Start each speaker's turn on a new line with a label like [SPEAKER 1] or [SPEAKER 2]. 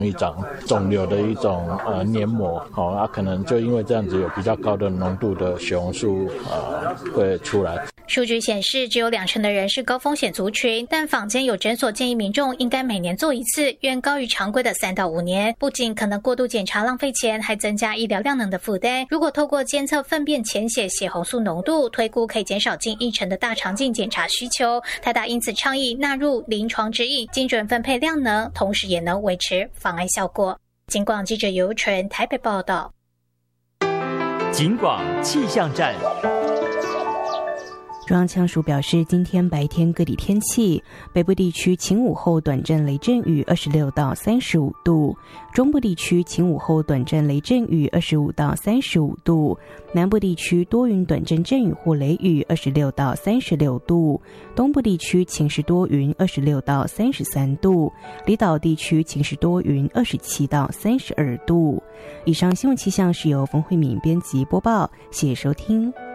[SPEAKER 1] 一种肿瘤的一种黏膜，可能就因为这样子有比较高的浓度的血红素会出来。
[SPEAKER 2] 数据显示，只有20%的人是高风险族群，但坊间有诊所建议民众应该每年做一次，远高于常规的3到5年。不仅可能过度检查浪费钱，还增加医疗量能的负担。如果透过监测粪便潜血血红素浓度，推估可以减少近1成的大肠镜检查需求。台大因此倡议纳入临床指引，精准分配量能，同时也能维持防癌效果。警广记者尤纯台北报道。
[SPEAKER 3] 警广气象站。
[SPEAKER 4] 中央气象署表示，今天白天各地天气，北部地区晴午后短阵雷阵雨26到35度，中部地区晴午后短阵雷阵雨25到35度，南部地区多云短阵阵雨或雷雨26到36度，东部地区晴时多云26到33度，离岛地区晴时多云27到32度。以上新闻气象是由冯慧敏编辑播报，谢谢收听。